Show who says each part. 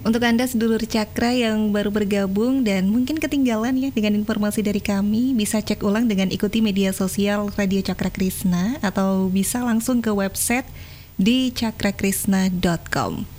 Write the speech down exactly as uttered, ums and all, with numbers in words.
Speaker 1: Untuk Anda sedulur Cakra yang baru bergabung dan mungkin ketinggalan ya dengan informasi dari kami, bisa cek ulang dengan ikuti media sosial Radio Cakra Krisna atau bisa langsung ke website di cakra krisna dot com.